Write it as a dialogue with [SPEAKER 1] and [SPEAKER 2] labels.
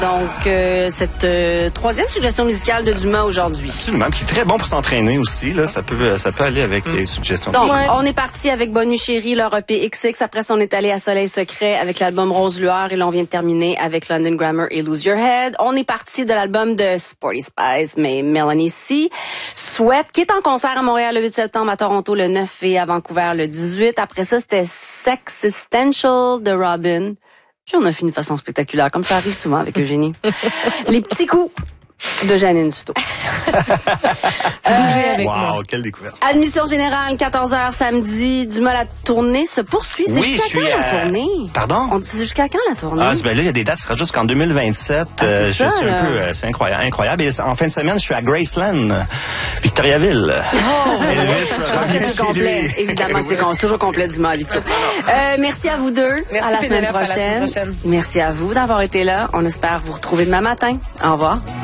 [SPEAKER 1] Donc, cette troisième suggestion musicale de Dumas aujourd'hui.
[SPEAKER 2] Absolument, qui est très bon pour s'entraîner aussi. Là, ça peut aller avec les suggestions.
[SPEAKER 1] Donc, on est parti avec Bonne Nuit Chérie, leur EP XX. Après ça, on est allé à Soleil Secret avec l'album Rose Lueur. Et là, on vient de terminer avec London Grammar et Lose Your Head. On est parti de l'album de Sporty Spice, mais Melanie C. Sweat, qui est en concert à Montréal le 8 septembre, à Toronto le 9 et à Vancouver le 18. Après ça, c'était Sexistential de Robin. Puis on a fini de façon spectaculaire, comme ça arrive souvent avec Eugénie. Les petits coups de Janine Souto.
[SPEAKER 2] Wow, quelle découverte.
[SPEAKER 1] Admission générale, 14h samedi. Dumas, la tournée se poursuit. C'est jusqu'à quand la tournée?
[SPEAKER 2] Pardon?
[SPEAKER 1] On dit jusqu'à quand la tournée?
[SPEAKER 2] Ah, ben là, il y a des dates, ce sera jusqu'en 2027.
[SPEAKER 1] C'est ça,
[SPEAKER 2] suis un peu, c'est incroyable. Et en fin de semaine, je suis à Graceland, Victoriaville.
[SPEAKER 1] Je pense que c'est complet. Évidemment que c'est toujours complet, Dumas, Victo. Merci à vous deux.
[SPEAKER 3] Merci,
[SPEAKER 1] à la semaine prochaine. Merci à vous d'avoir été là. On espère vous retrouver demain matin. Au revoir.